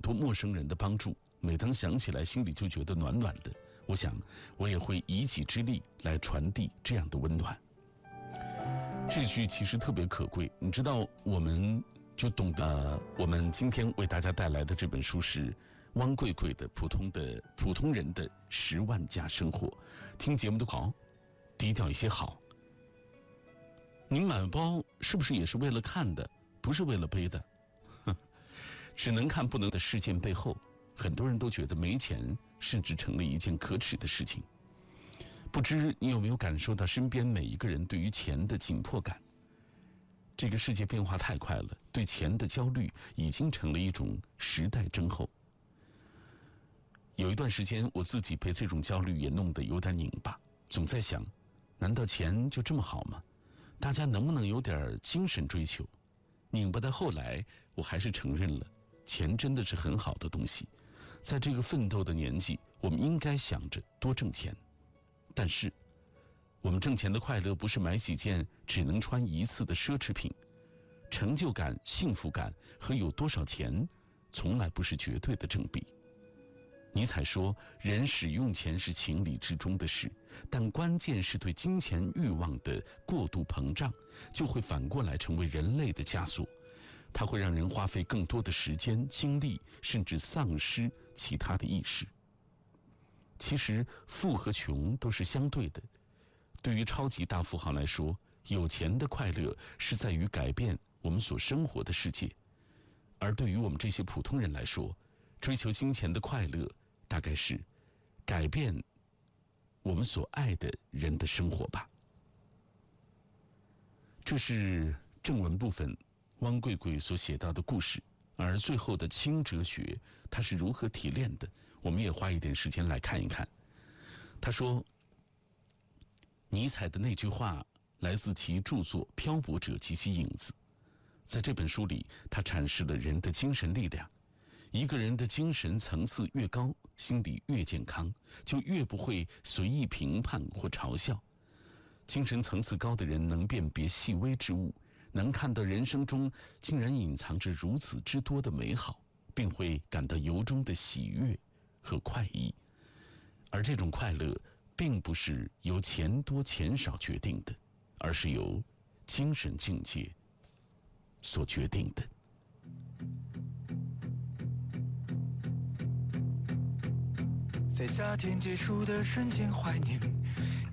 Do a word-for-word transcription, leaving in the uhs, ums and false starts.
多陌生人的帮助，每当想起来心里就觉得暖暖的。我想我也会以己之力来传递这样的温暖。这句其实特别可贵，你知道，我们就懂得、呃、我们今天为大家带来的这本书是汪贵贵的普通的普通人的十万加生活。听节目的好，低调一些好。您买包是不是也是为了看的，不是为了背的？只能看不能的事件背后，很多人都觉得没钱甚至成了一件可耻的事情。不知你有没有感受到身边每一个人对于钱的紧迫感？这个世界变化太快了，对钱的焦虑已经成了一种时代症候。有一段时间我自己被这种焦虑也弄得有点拧巴，总在想，难道钱就这么好吗？大家能不能有点精神追求？拧巴到后来，我还是承认了，钱真的是很好的东西。在这个奋斗的年纪，我们应该想着多挣钱。但是我们挣钱的快乐不是买几件只能穿一次的奢侈品，成就感、幸福感和有多少钱从来不是绝对的正比。尼采说，人使用钱是情理之中的事，但关键是对金钱欲望的过度膨胀，就会反过来成为人类的枷锁。它会让人花费更多的时间、精力，甚至丧失其他的意识。其实富和穷都是相对的。对于超级大富豪来说，有钱的快乐是在于改变我们所生活的世界，而对于我们这些普通人来说，追求金钱的快乐大概是改变我们所爱的人的生活吧。这是正文部分汪贵贵所写到的故事，而最后的轻哲学它是如何提炼的，我们也花一点时间来看一看。他说，尼采的那句话来自其著作《漂泊者及其影子》。在这本书里，他阐释了人的精神力量。一个人的精神层次越高，心理越健康，就越不会随意评判或嘲笑。精神层次高的人能辨别细微之物，能看到人生中竟然隐藏着如此之多的美好，并会感到由衷的喜悦和快意。而这种快乐并不是由钱多钱少决定的，而是由精神境界所决定的。 在夏天结束的瞬间怀念